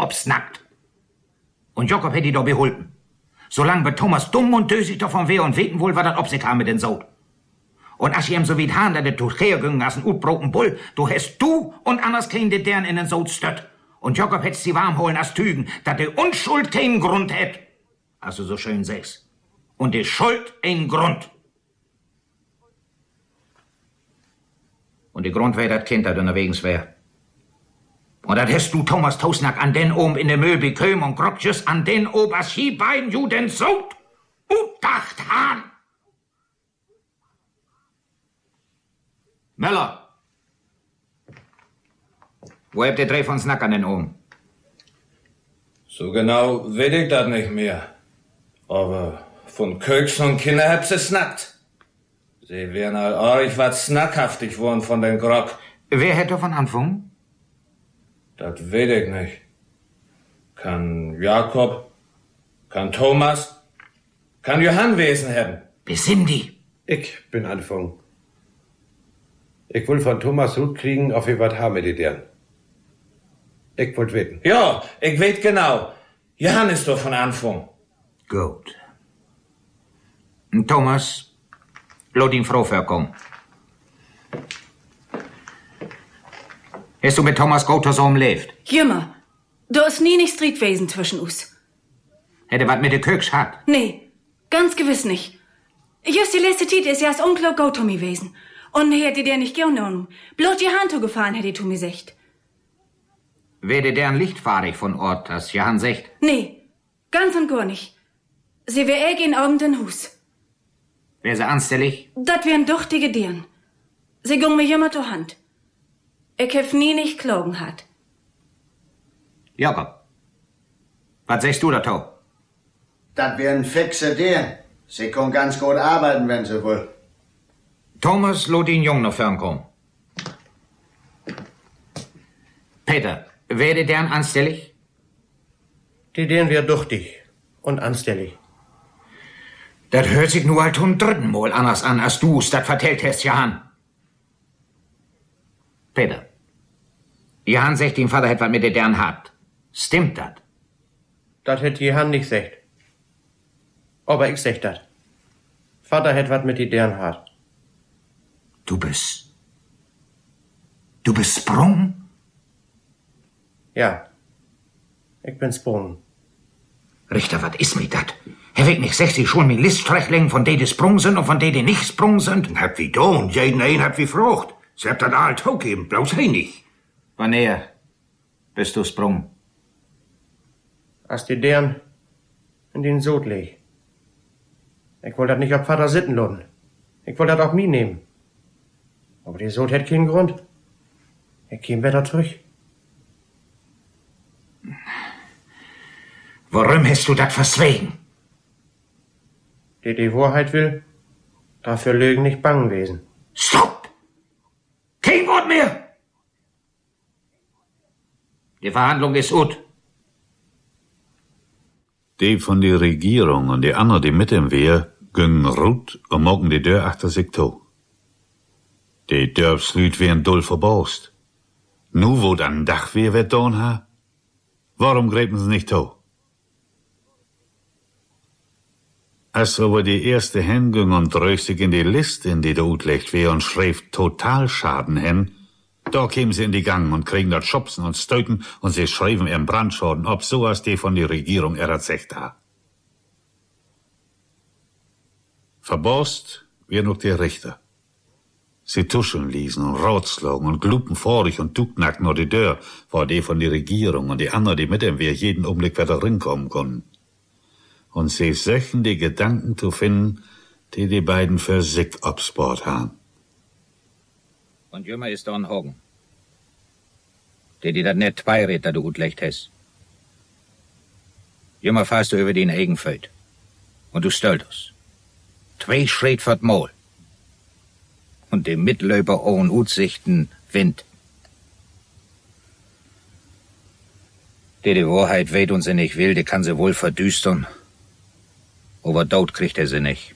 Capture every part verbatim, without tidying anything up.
ob's nackt. Und Jakob hätt die doch beholpen. Solange wird Thomas dumm und dösig davon wär und weten wohl, was das ob sich haben mit den Sod. Und als ich ihm so wie Hahn, da du hergingen als ein utbroken Bull, du hast du und anders kein de deren in den Sod stött. Und Jakob hätt's sie warm holen als Tügen, dat de Unschuld keinen Grund hätt. Also so schön sechs. Und die Schuld ein Grund. Und die Grund wär dat Kind, dat unterwegs wär. Und dat hast du, Thomas Tosnack, an den oben in der Mühl beköm und grobjes an den obers die beiden Juden Sod. Utdacht han! Möller! Wo habt ihr drei von Snack an den oben? So genau weet ich das nicht mehr. Aber von Köks und Kinder hab's es snackt. Sie wären all euch was snackhaftig worden von den Grog. Wer hätte davon anfangen? Das weet ich nicht. Kann Jakob, kann Thomas, kann Johann wesen haben. Besinn die. Ich bin anfangen. Ich will von Thomas Hut kriegen, auf wie wat haben wir die deren. Ich wollt wetten. Ja, ich weet genau. Johann ist doch von Anfang. Gut. Thomas, lass ihn froh verkommen. Hast du mit Thomas Gotha so umlebt? Jümmer, du ist nie nicht Streetwesen zwischen uns. Hätte wat mit de Köks hat? Nee, ganz gewiss nicht. Just die letzte Zeit ist ja das Onkel Gotha mi wesen. Und hätte der nicht genommen. Bloß die Hand gefahren, hätte tu mi secht. Werde deren lichtfahrig von Ort, das Johann secht? Nee, ganz und gar nicht. Sie wär eig in Abend in Hus. Wär sie anstellig? Dat wären duchtige Dirn. Sie gung mir immer zur Hand. Ich hef nie nicht klogen hat. Jakob, was sagst du dazu? Das wären fixe Dirn. Sie kann ganz gut arbeiten, wenn sie will. Thomas, lot ihn Jung noch fernkommen. Peter, werde deren anstellig? Die deren wär duchtig und anstellig. Das hört sich nur halt zum dritten Mal anders an, als du's das vertellt hast, Johann. Peter, Johann sagt, dein Vater hätt was mit der deren habt. Stimmt das? Das hätt Johann nicht gesagt. Aber ich sag das. Vater hätt was mit die deren hat. Du bist... Du bist sprung? Ja. Ich bin sprung. Richter, was ist mit dat? Er wird nicht sechzig schon mit Liststrechlingen von denen, die sprung sind und von denen, die nicht sprung sind? Hab wie do und jeden ein hab wie frucht. Sie habt das alt hochgeben, bloß he nicht. Wann er bist du sprung? Als die deren in den Sod leg. Ich wollte das nicht auf Vater sitten lassen. Ich wollte das auf mich nehmen. Aber die Sod hätt keinen Grund. Ich käm wieder zurück. Warum hast du das verswegen? Der die Wahrheit will, dafür Lügen nicht bangen wesen. Stopp! Kein Wort mehr! Die Verhandlung ist gut. Die von der Regierung und die anderen, die mit ihm wär, gingen rut und mogen die Tür achter sich to. Die Dörfslüt wären doll verborst. Nu, wo dann Dach wär, wird don ha? Warum gräben sie nicht to? Als aber die erste hen ging und dröch sich in die Liste, in die da utlegt wär und schreef Totalschaden hen, da kämen sie in die Gang und kriegen dort Schopsen und Stöten und sie schreiben ihren Brandschaden ob, so als die von der Regierung erzählt ha. Verborst wär noch der Richter. Sie tuscheln ließen und rautschlagen und glupen vorig und tuknackten nur die Tür, vor die von der Regierung und die anderen, die mit ihm wär, jeden Augenblick wieder rinkommen konnten. Und sie söchen die Gedanken zu finden, die die beiden für sich obsport haben. Und jümmer ist Don Hogan. Der die dat net zwei Räder du gut lecht hast. Jümmer fährst du über den Eigenfeld. Und du stölterst. Zwei Schritt vert Mol. Und dem Mitlöber ohne Utsichten Wind. Der die Wahrheit weht und sie nicht will, der kann sie wohl verdüstern. Aber dort kriegt er sie nicht.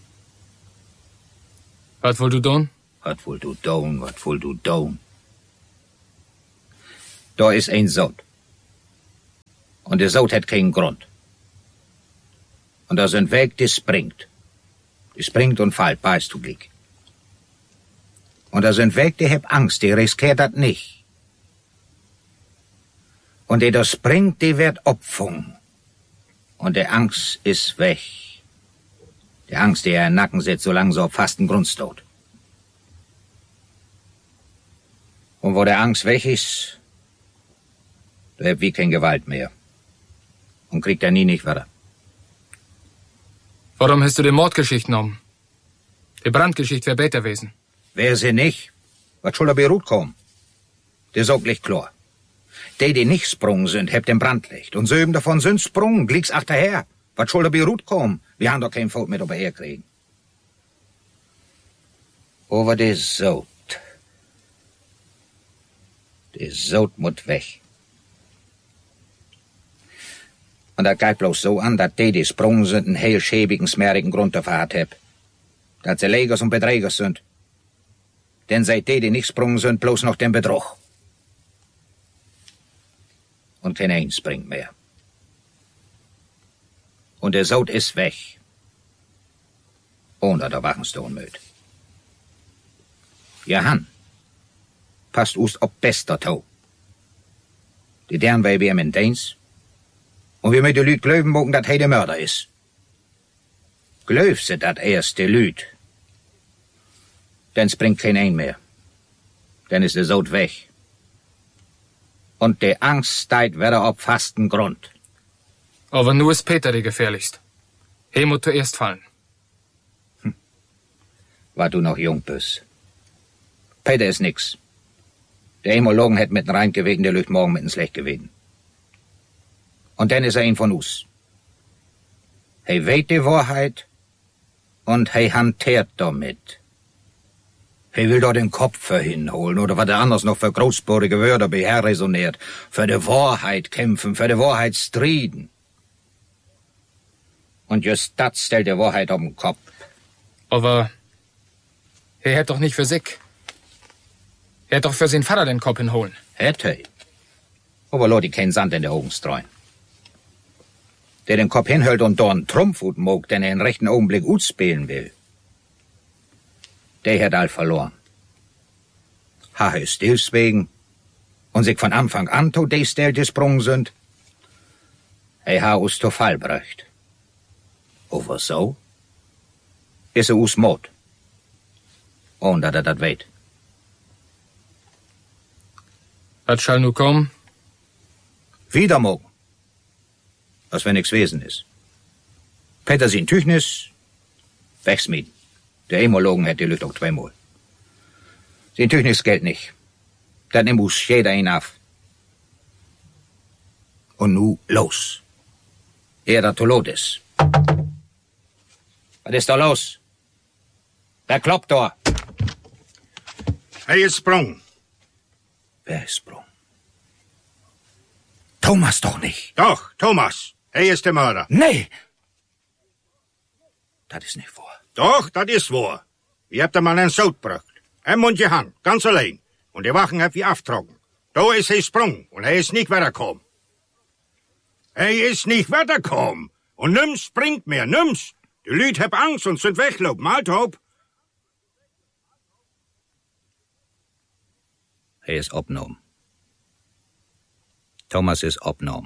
Was wollt du don? Was wollt du don, was wollt du don? Da ist ein Sod. Und der Sod hat keinen Grund. Und da sind Weg, die springt. Die springt und fällt, weißt du, Blick. Und da sind Weg, die hab Angst, die riskiert das nicht. Und die da springt, die wird abfangen. Und die Angst ist weg. Die Angst, die er im Nacken sitzt, solange so auf fasten Grund steht. Und wo der Angst weg ist, da hab wie kein Gewalt mehr. Und kriegt er nie nicht weiter. Warum hast du die Mordgeschichte genommen? Die Brandgeschichte wäre besser gewesen. Wer sie nicht, was soll da beruht kommen? Der sagt nicht klar. Die, die nicht sprungen sind, hebt den Brandlicht. Und sieben davon sind sprungen, glieks achterher. Was soll da beruht kommen? Wir haben doch kein Volk mit oberher kriegen. Aber der Sod. Der Sod muss weg. Und das geht bloß so an, dass die, die sprungen sind, einen heel schäbigen, smerigen Grund dafür hat. Dass sie Legers und Beträgers sind. Denn seit die, die nicht sprungen sind, bloß noch den Betrug. Und kein eins springt mehr. Und der Sod ist weg. Ohne der Wachenstone möt. Ja, Han. Passt us ob bester Tau. Die deren weil wir im Dienst. Und wir mit de Lüd glöben mogen, dat he der Mörder is. Glöf se dat erst de Lüd. Dann springt kein ein mehr. Dann ist der Sod weg. Und de Angst steigt wieder auf fasten Grund. Aber nur ist Peter die gefährlichst. He muss zuerst fallen. Hm. War du noch jung bist. Peter ist nix. Der Hemologen hätt mit rein gewegen, der lügt morgen mit schlecht gewesen. Und dann ist er ein von uns. He weht die Wahrheit und he hantiert damit. He will dort den Kopf für hinholen oder was er anders noch für großsporige Wörter beher resoniert. Für die Wahrheit kämpfen, für die Wahrheit striden. Und just das stellt die Wahrheit auf den Kopf. Aber er hätt doch nicht für sich. Er hätt doch für seinen Vater den Kopf hinholen. Hätt he. Aber Leute keinen Sand in der Augen streuen. Der den Kopf hinhält und dorn Trumpfhut mag, den er in rechten Augenblick ut spielen will. Der hat all verloren. Ha he stillswegen und sich von Anfang an to de Stell gesprungen sind. He ha us to Fall bräucht. Aber so is er us Mord. Und dat er dat weet. Was schall nu kommen? Wieder morgen. Als wenn nix Wesen ist. Peter sin Tüchnis, wegsmieden. Der Hemologen hätte die Lügt auch zweimal. Sin Tüchnis gilt nicht. Dann muss jeder ihn auf. Und nu los. Er da Tolot ist. Was ist da los? Wer kloppt da? Hey, ist sprung. Wer ist sprung? Thomas doch nicht. Doch, Thomas. Hey, ist der Mörder. Nee. Das ist nicht wahr. Doch, das ist wahr. Ihr habt mal einen Sod gebracht. Ein Mund gehangen, ganz allein. Und die Wachen habt ihr aufgetragen. Da ist er sprung und er ist nicht weitergekommen. Er ist nicht weitergekommen. Und nimm's springt mehr, nimm's. Die Lüd hab Angst und sind weggelaufen, Althob. Er ist abgenommen. Thomas ist abgenommen.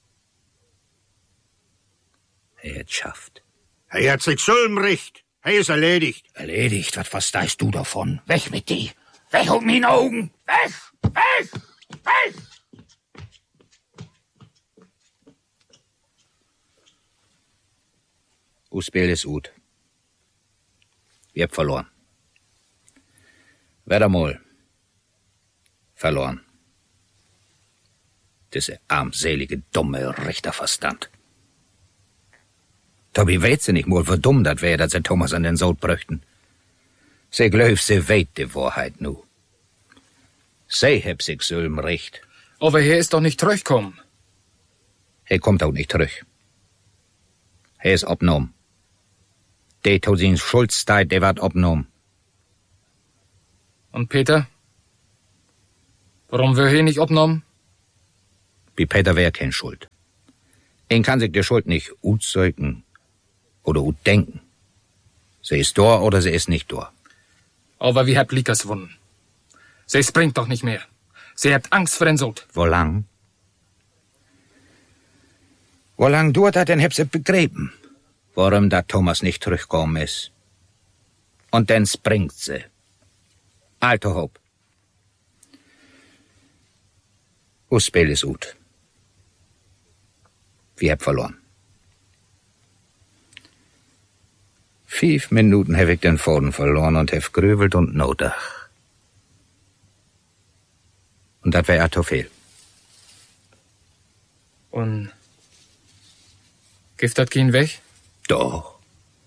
Er hat schafft. Er hat sich Sulmrecht. Er ist erledigt. Erledigt? Was verstehst du davon? Weg mit die! Weg um meine Augen! Weg! Weg! Weg! Usbild ist gut. Wir habt verloren. Wer mal verloren. Diese armselige, dumme Richterverstand. Tobi weet sie nicht mal, wie dumm dat wär, dass sie Thomas an den Sod brüchten. Sie glöf, sie weet die Wahrheit nu. Sie heb sich Sülm recht. Aber er ist doch nicht zurückgekommen. Er kommt auch nicht zurück. Er ist abgenommen. Der tut sin Schuldzeit, der wird abgenommen. Und Peter? Warum wird er nicht abgenommen? Wie Peter wär kein Schuld. Ein kann sich die Schuld nicht utzeugen oder utdenken. Sie ist da oder sie ist nicht da. Aber wie habt Likas wunnen? Sie springt doch nicht mehr. Sie hat Angst vor den Sod. Wo lang? Wo lang dauert das, denn hab sie begräben, warum da Thomas nicht zurückgekommen ist. Und dann springt sie. Alter Hob. Us Spiel ist gut. Wir hab verloren. Fünf Minuten hab ich den Faden verloren und hab grübelt und notach. Und das wär ja zu viel. Und gibt das keinen weg? Doch.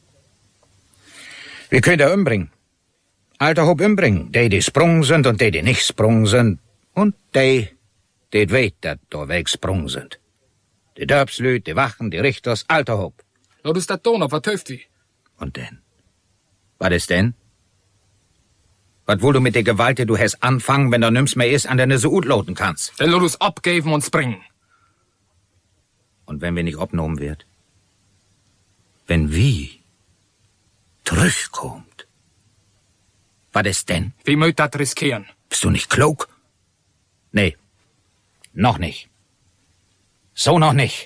Wir können da umbringen. Alter Hob umbringen. Die, die sprung sind und die, die nicht sprung sind. Und die, die weet, dat da weg sprung sind. Die Dörpslüt, die Wachen, die Richters, Alter Hob. Lo dus dat Ton auf, was töft wie? Und denn? Was ist denn? Was wohl du mit der Gewalt, die du hast anfangen, wenn da nimm's mehr ist, an deine so gut loten kannst? Dann lo dus abgeben und springen. Und wenn wir nicht abgenommen wird? Wenn wie zurückkommt? Was ist denn? Wie möcht dat riskieren? Bist du nicht klug? Nee, noch nicht. So noch nicht.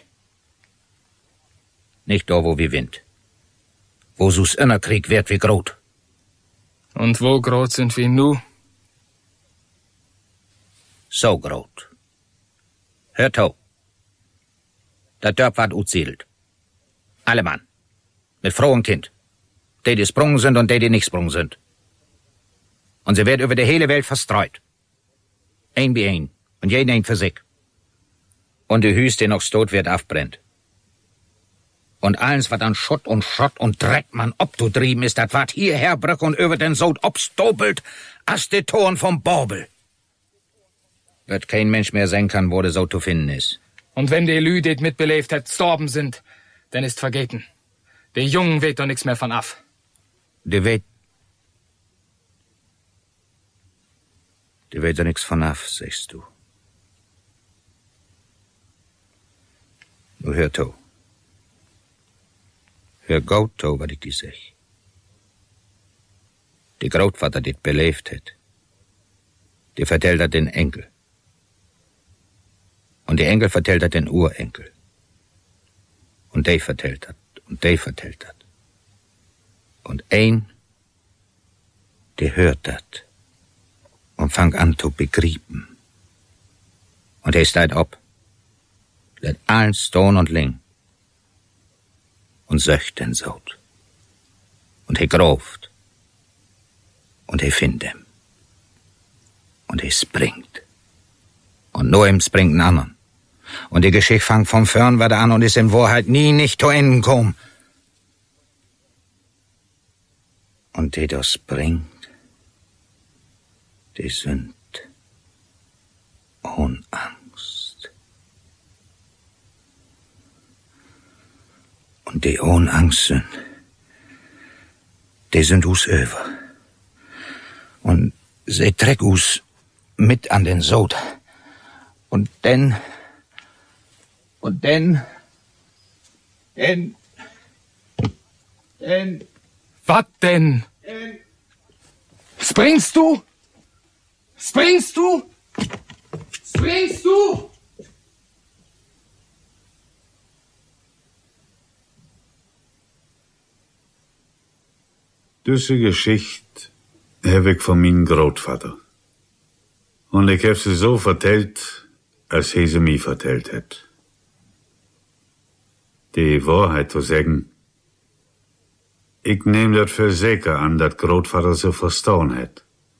Nicht da, wo wir Wind. Wo so's Innerkrieg wird wie Grot. Und wo grot sind wir nu? So grot. Hört ho. Der Dörp ward utsiedelt. Alle Mann. Mit Frau und Kind. Die, die sprungen sind und die, die nicht sprungen sind. Und sie wird über die hele Welt verstreut. Ein wie ein. Und jeden ein für sich. Und die Hüs, die noch stot wird, aufbrennt. Und alles, was an Schutt und Schrott und Dreck man obzudrieben ist, das ward hierher brück und über den Sod obstobelt, as die Toren vom Borbel. Wird kein Mensch mehr sein kann, wo der Sod zu finden ist. Und wenn die Lü, die mitbelebt hat, gestorben sind, dann ist vergeten. Die Jungen weht doch nix mehr von af. Die weht... Die weht doch nix von af, sagst du. Nu hör to. Hör gut to, wat ik die zeg. Die Grootvater dit beleefd het, die vertelt dat den Enkel. Und die Enkel vertelt dat den Urenkel. Und die vertelt dat, und die vertelt dat. Und ein, die hört dat und fang an zu begrieben. Und er steigt ab, lädt allen Stone und Ling und söcht den Sod. Und he groft und he findet ihm. Und he springt. Und nur ihm springt ein anderen. Und die Geschichte fangt vom Fern weiter an und ist in Wahrheit nie nicht zu Enden gekommen. Und die da springt, die sind ohne Angst. Und die ohne Angst sind, die sind us über. Und sie treck us mit an den Sod. Und denn, und denn, denn, denn, was denn? denn, Springst du? Springst du? Springst du? Diese Geschichte habe ich von meinem Großvater. Und ich habe sie so vertellt, als er sie mir vertellt hat. Die Wahrheit zu sagen, ich nehme das für sicher an, dass Großvater sie verstanden hat.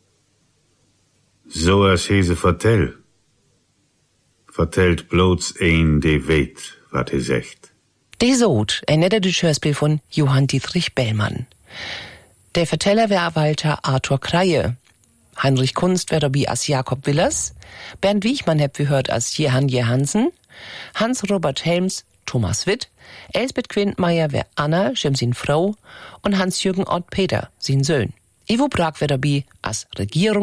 So als er sie vertellt, vertellt bloß ein, der weet, was er sagt. Die Sod, ein nettes Hörspiel von Johann Dietrich Bellmann. Der Verteller wär Walter Arthur Kreie. Heinrich Kunst wär dabei als Jakob Willers. Bernd Wiechmann habt wir hört als Jehan Jehansen. Hans-Robert Helms, Thomas Witt. Elsbeth Quintmeier wär Anna, sin Frau. Und Hans-Jürgen Ott-Peter, sin Söhn. Ivo Brag wär dabei als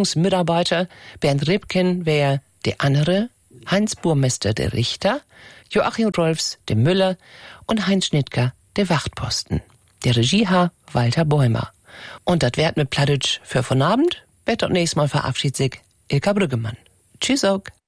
Regierungsmitarbeiter. Bernd Ribken wär der andere. Heinz Burmester der Richter. Joachim Rolfs, der Müller und Heinz Schnittger, der Wachtposten. Der Regiehaar Walter Bäumer. Und das Wert mit Plattdeutsch für von Abend, wird auch nächstes Mal verabschiedet sich Ilka Brüggemann. Tschüss auch.